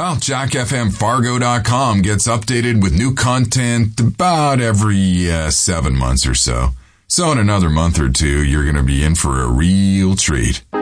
Well, JackFMFargo.com gets updated with new content about every 7 months or so. So in another month or two, you're going to be in for a real treat.